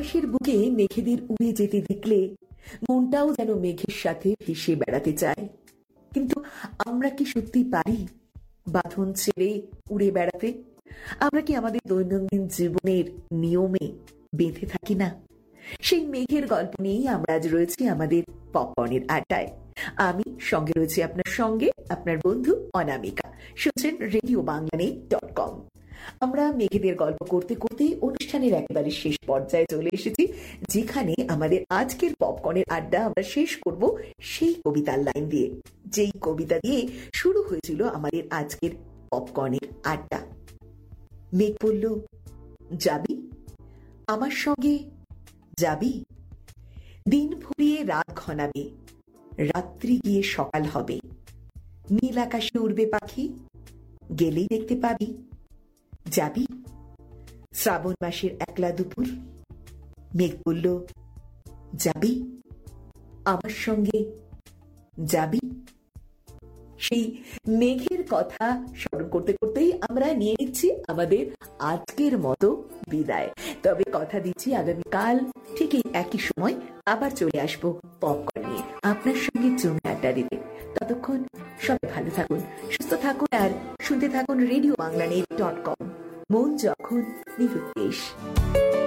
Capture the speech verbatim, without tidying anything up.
আকাশের বুকে মেঘেদের উড়ে যেতে দেখলে মনটাও যেন মেঘের সাথে ভেসে বেড়াতে চায়। কিন্তু আমরা কি সত্যি পারি বাঁধন ছেড়ে উড়ে বেড়াতে? আমরা কি আমাদের দৈনন্দিন জীবনের নিয়মে বেঁধে থাকি না? সেই মেঘের গল্প নিয়েই আমরা আজ রয়েছি আমাদের পপকর্নের আড্ডায়। আমি সঙ্গে রয়েছি আপনার সঙ্গে, আপনার বন্ধু অনামিকা। শুনছেন রেডিও বাংলা ডট কম। আমরা মেঘেদের গল্প করতে করতে অনুষ্ঠানের একেবারে শেষ পর্যায়ে চলে এসেছি, যেখানে আমাদের আজকের পপকর্নের আড্ডা আমরা শেষ করব সেই কবিতার লাইন দিয়ে, যেই কবিতা দিয়ে শুরু হয়েছিল আমাদের আজকের পপকর্নের আড্ডা। মেঘ বলল, যাবি আমার সঙ্গে, যাবি? দিন ফুরিয়ে রাত ঘনাবে, রাত্রি গিয়ে সকাল হবে, নীল আকাশে উড়বে পাখি, গেলেই দেখতে পাবি। যাবি? শ্রাবণ মাসের একলা দুপুর। মেঘ বলল, যাবি আমার সঙ্গে, যাবি? সেই মেঘের কথা স্মরণ করতে করতেই আমরা নিয়ে নিচ্ছি আমাদের আজকের মতো বিদায়। তবে কথা দিচ্ছি, আগামীকাল ঠিক এই একই সময় আবার চলে আসবো পপকর্ন নিয়ে আপনার সঙ্গে জমে আড্ডা দিতে। ততক্ষণ সবাই ভালো থাকুন, সুস্থ থাকুন, আর শুনতে থাকুন রেডিও বাংলা ডট কম। মন যখন নিরুদ্দেশ।